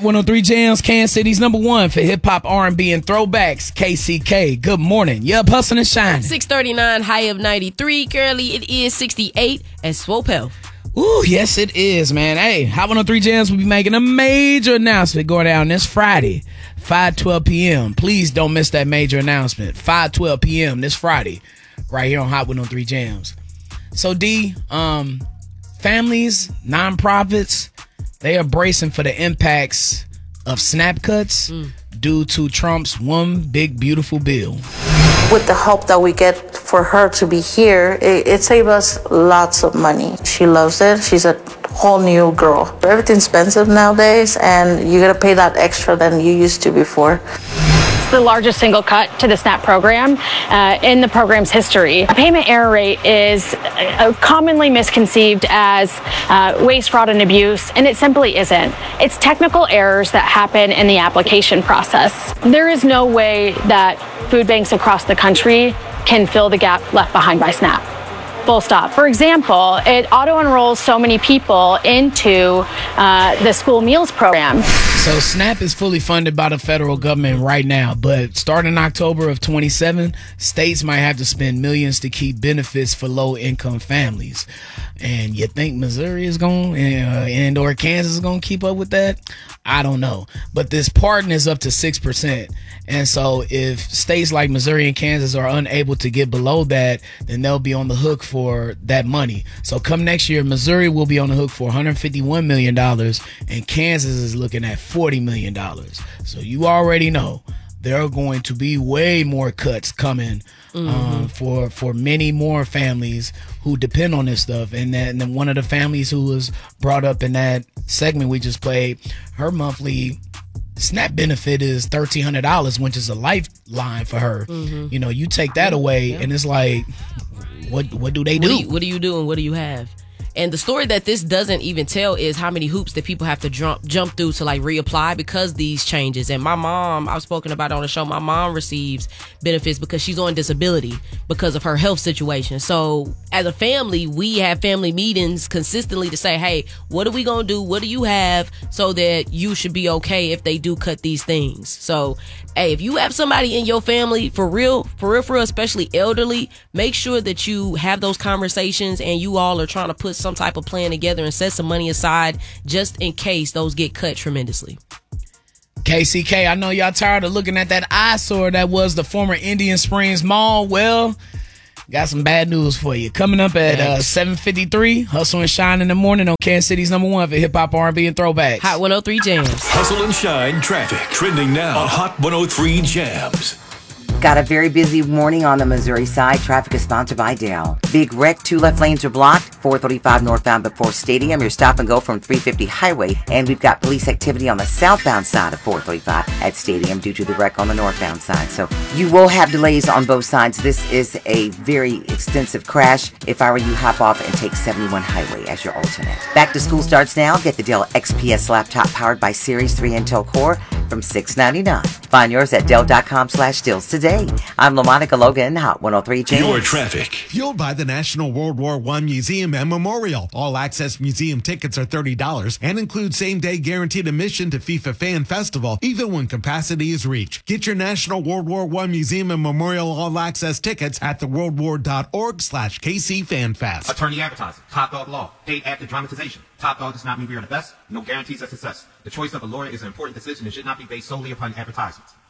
Hot 103 Jams, Kansas City's #1 for hip hop, R&B, and throwbacks. KCK, good morning. Yup, hustling and shining. 639, high of 93. Currently, it is 68 at Swopel. Ooh, yes, it is, man. Hey, Hot 103 Jams will be making a major announcement going down this Friday, 5:12 p.m. Please don't miss that major announcement. 5:12 p.m. this Friday, right here on Hot 103 Jams. So, D, families, nonprofits, they are bracing for the impacts of SNAP cuts due to Trump's one big beautiful bill. With the help that we get for her to be here, it saved us lots of money. She loves it. She's a whole new girl. Everything's expensive nowadays, and you gotta pay that extra than you used to before. The largest single cut to the SNAP program in the program's history. A payment error rate is commonly misconceived as waste, fraud, and abuse, and it simply isn't. It's technical errors that happen in the application process. There is no way that food banks across the country can fill the gap left behind by SNAP. Full stop. For example, it auto-enrolls so many people into the school meals program. So SNAP is fully funded by the federal government right now, but starting October of 27, states might have to spend millions to keep benefits for low-income families. And you think Missouri is going and or Kansas is going to keep up with that? I don't know. But this pardon is up to 6%. And so if states like Missouri and Kansas are unable to get below that, then they'll be on the hook for that money. So come next year, Missouri will be on the hook for $151 million, and Kansas is looking at $40 million. So you already know there are going to be way more cuts coming for many more families who depend on this stuff. And then one of the families who was brought up in that segment we just played, her monthly SNAP benefit is $1,300, which is a lifeline for her. You know, you take that away, and it's like, what do they do? What do you do and what do you have? And the story that this doesn't even tell is how many hoops that people have to jump through to like reapply because these changes. And my mom, I've spoken about on the show, my mom receives benefits because she's on disability because of her health situation. So as a family, we have family meetings consistently to say, hey, what are we going to do? What do you have so that you should be okay if they do cut these things? So, hey, if you have somebody in your family, for real, especially elderly, make sure that you have those conversations and you all are trying to put some type of plan together and set some money aside just in case those get cut tremendously. KCK, I know y'all tired of looking at that eyesore that was the former Indian Springs Mall. Well, got some bad news for you. Coming up at 7:53, Hustle and Shine in the morning on Kansas City's #1 for hip hop, R&B, and throwbacks. Hot 103 Jams. Hustle and Shine traffic trending now on Hot 103 Jams. Got a very busy morning on the Missouri side. Traffic is sponsored by Dow. Big wreck, 2 left lanes are blocked. 435 northbound before Stadium. Your stop and go from 350 Highway. And we've got police activity on the southbound side of 435 at Stadium due to the wreck on the northbound side. So you will have delays on both sides. This is a very extensive crash. If I were you, hop off and take 71 Highway as your alternate. Back to school starts now. Get the Dell XPS laptop powered by Series 3 Intel Core from $699. Find yours at Dell.com/deals today. I'm LaMonica Logan, Hot 103 Jams. Your traffic. Fueled by the National World War I Museum and Memorial. All access museum tickets are $30 and include same-day guaranteed admission to FIFA Fan Festival, even when capacity is reached. Get your National World War I Museum and Memorial all access tickets at theworldwar.org/KCFanFest. Attorney advertising. Top Dog Law. Paid after dramatization. Top Dog does not mean we are the best. No guarantees of success. The choice of a lawyer is an important decision and should not be based solely upon advertisements.